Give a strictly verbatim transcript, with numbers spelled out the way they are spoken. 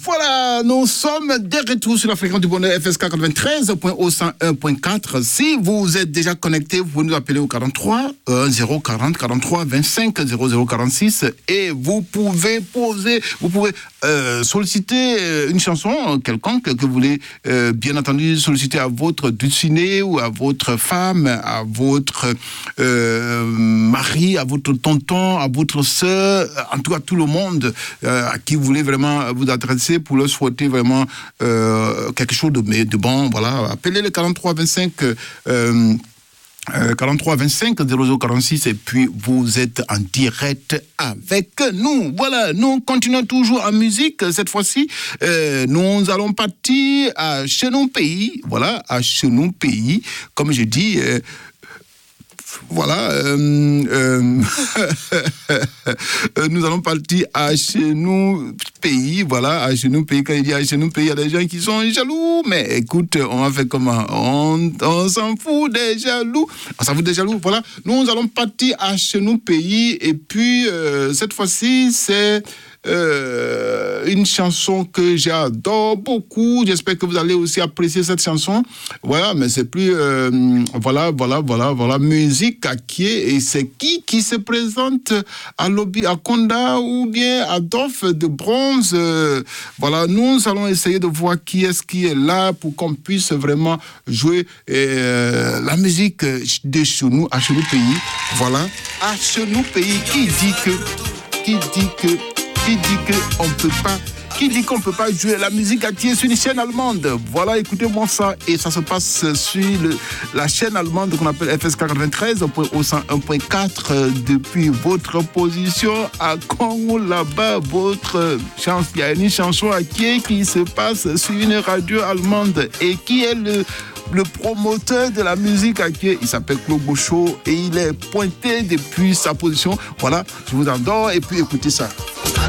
Voilà, nous sommes de retour sur la fréquence du bonheur F S K quatre-vingt-treize point cent un point quatre. Si vous êtes déjà connecté, vous pouvez nous appeler au quarante-trois zéro quarante quarante-trois vingt-cinq zéro zéro quarante-six et vous pouvez poser, vous pouvez euh, solliciter une chanson quelconque que vous voulez euh, bien entendu solliciter à votre dulciné ou à votre femme, à votre euh, mari, à votre tonton, à votre sœur, en tout cas tout le monde euh, à qui vous voulez vraiment vous adresser pour leur souhaiter vraiment euh, quelque chose de, de bon. Voilà, appelez le quarante-trois vingt-cinq euh, euh, quarante-trois vingt-cinq zéro zéro quarante-six et puis vous êtes en direct avec nous. Voilà, nous continuons toujours en musique. Cette fois-ci, euh, nous allons partir à Chenon Pays. Voilà, à Chenon Pays. Comme je dis, euh, voilà, euh, euh, nous allons partir à chez nous pays, voilà, à chez nous pays. Quand il dit à chez nous pays, il y a des gens qui sont jaloux, mais écoute, on va faire comment? On, on s'en fout des jaloux, on s'en fout des jaloux, voilà. Nous allons partir à chez nous pays, et puis euh, cette fois-ci, c'est Euh, une chanson que j'adore beaucoup. J'espère que vous allez aussi apprécier cette chanson. Voilà, mais c'est plus euh, voilà, voilà, voilà, voilà, musique à qui et c'est qui qui se présente à Lobby à Konda ou bien à Doff de Bronze. Euh, voilà, nous allons essayer de voir qui est-ce qui est là pour qu'on puisse vraiment jouer euh, la musique de chez nous, à chez nous pays. Voilà, à chez nous pays. Qui dit que, qui dit que Qui dit qu'on ne peut pas, qui dit qu'on peut pas jouer la musique à qui est sur une chaîne allemande. Voilà, écoutez-moi ça. Et ça se passe sur le, la chaîne allemande qu'on appelle F S K quatre-vingt-treize point cent un point quatre depuis votre position à Congo, là-bas, votre chance. Il y a une chanson à qui qui se passe sur une radio allemande et qui est le le promoteur de la musique à qui il s'appelle Claude Bochot et il est pointé depuis sa position. Voilà, je vous adore et puis écoutez ça.